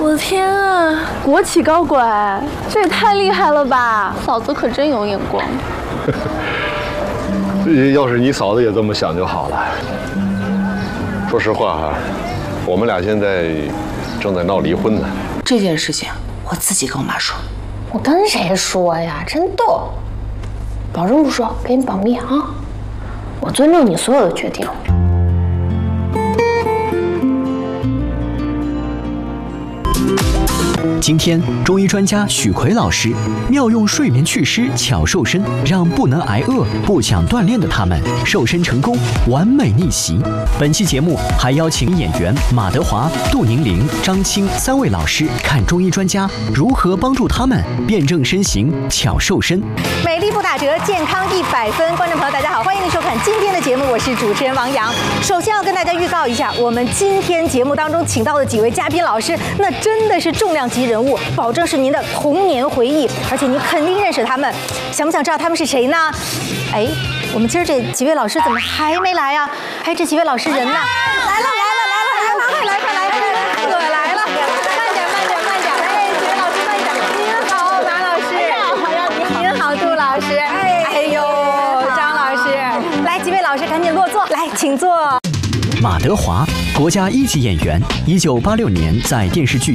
我的天啊，国企高管，这也太厉害了吧！嫂子可真有眼光。 要是你嫂子也这么想就好了。说实话哈，我们俩现在正在闹离婚呢。 这件事情我自己跟我妈说。 我跟谁说呀？真逗！保证不说，给你保密啊！我尊重你所有的决定。 今天，中医专家许奎老师妙用睡眠祛湿巧瘦身，让不能挨饿、不想锻炼的他们瘦身成功，完美逆袭。本期节目还邀请演员马德华、杜宁玲、张青3位老师看中医专家如何帮助他们辩证身形、巧瘦身。 美丽不打折，健康100分。观众朋友，大家好，欢迎您收看今天的节目，我是主持人王洋。首先要跟大家预告一下，我们今天节目当中请到的几位嘉宾老师，那真的是重量级人物，保证是您的童年回忆，而且您肯定认识他们。想不想知道他们是谁呢？哎，我们今儿这几位老师怎么还没来啊？哎，这几位老师人呢？来了！快来！可来了！慢点！哎，几位老师慢点。您好，马老师。您好，杜老师。哎呦，张老师。来，几位老师赶紧落座，来，请坐。 马德华，国家1级演员，1986年在电视剧